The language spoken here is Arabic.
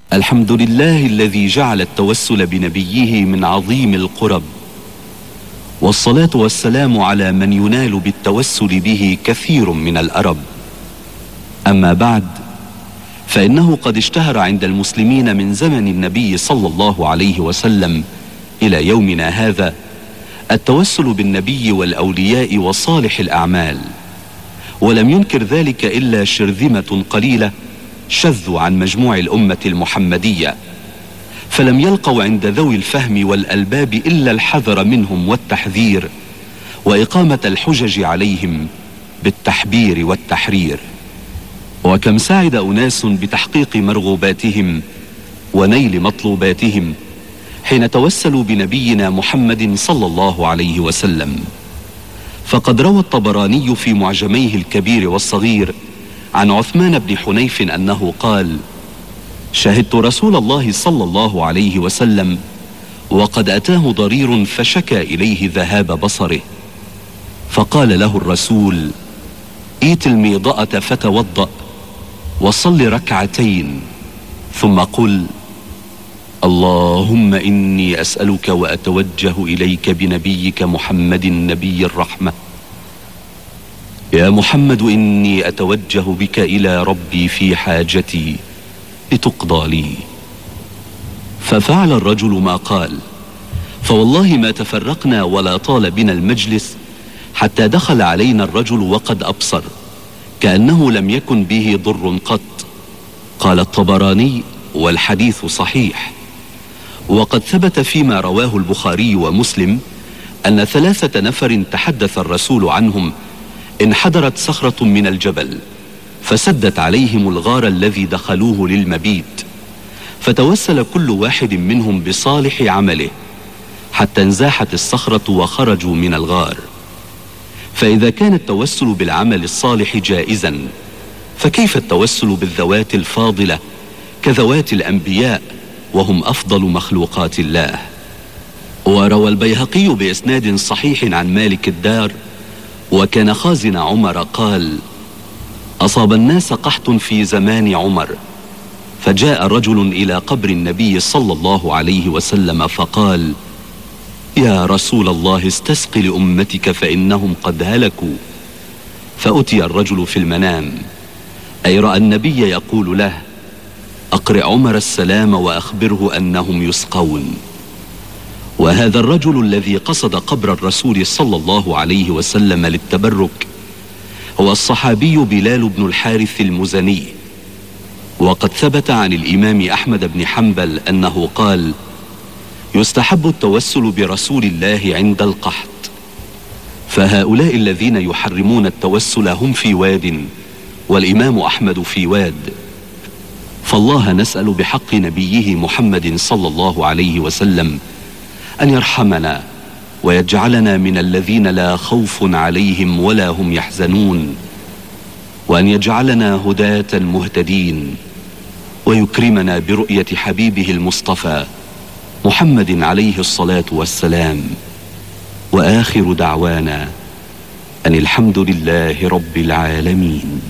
الحمد لله الذي جعل التوسل بنبيه من عظيم القرب، والصلاة والسلام على من ينال بالتوسل به كثير من الأرب. أما بعد، فإنه قد اشتهر عند المسلمين من زمن النبي صلى الله عليه وسلم إلى يومنا هذا التوسل بالنبي والأولياء وصالح الأعمال، ولم ينكر ذلك إلا شرذمة قليلة شذوا عن مجموع الأمة المحمدية، فلم يلقوا عند ذوي الفهم والألباب إلا الحذر منهم والتحذير وإقامة الحجج عليهم بالتحبير والتحرير. وكم سعد أناس بتحقيق مرغوباتهم ونيل مطلوباتهم حين توسلوا بنبينا محمد صلى الله عليه وسلم. فقد روى الطبراني في معجميه الكبير والصغير عن عثمان بن حنيف أنه قال: شهدت رسول الله صلى الله عليه وسلم وقد أتاه ضرير فشكى إليه ذهاب بصره، فقال له الرسول: ائت الميضأة فتوضأ وصل ركعتين ثم قل: اللهم إني أسألك وأتوجه إليك بنبيك محمد نبي الرحمة. يا محمد إني أتوجه بك إلى ربي في حاجتي لتقضى لي. ففعل الرجل ما قال، فوالله ما تفرقنا ولا طال بنا المجلس حتى دخل علينا الرجل وقد أبصر كأنه لم يكن به ضر قط. قال الطبراني: والحديث صحيح. وقد ثبت فيما رواه البخاري ومسلم أن 3 نفر تحدث الرسول عنهم انحدرت صخرة من الجبل فسدت عليهم الغار الذي دخلوه للمبيت، فتوسل كل واحد منهم بصالح عمله حتى انزاحت الصخرة وخرجوا من الغار. فإذا كان التوسل بالعمل الصالح جائزا، فكيف التوسل بالذوات الفاضلة كذوات الأنبياء وهم أفضل مخلوقات الله؟ وروى البيهقي بإسناد صحيح عن مالك الدار وكان خازن عمر قال: أصاب الناس قحط في زمان عمر، فجاء رجل إلى قبر النبي صلى الله عليه وسلم فقال: يا رسول الله استسق لأمتك فإنهم قد هلكوا. فأتي الرجل في المنام، أي رأى النبي يقول له: أقرئ عمر السلام وأخبره أنهم يسقون. وهذا الرجل الذي قصد قبر الرسول صلى الله عليه وسلم للتبرك هو الصحابي بلال بن الحارث المزني. وقد ثبت عن الإمام أحمد بن حنبل أنه قال: يستحب التوسل برسول الله عند القحط. فهؤلاء الذين يحرمون التوسل هم في واد والإمام أحمد في واد. فالله نسأل بحق نبيه محمد صلى الله عليه وسلم أن يرحمنا ويجعلنا من الذين لا خوف عليهم ولا هم يحزنون، وأن يجعلنا هداة مهتدين، ويكرمنا برؤية حبيبه المصطفى محمد عليه الصلاة والسلام. وآخر دعوانا أن الحمد لله رب العالمين.